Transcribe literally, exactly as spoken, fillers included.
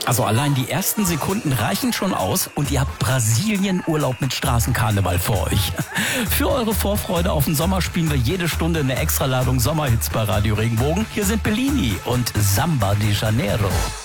Also allein die ersten Sekunden reichen schon aus und ihr habt Brasilien-Urlaub mit Straßenkarneval vor euch. Für eure Vorfreude auf den Sommer spielen wir jede Stunde eine Extraladung Sommerhits bei Radio Regenbogen. Hier sind Bellini und Samba de Janeiro.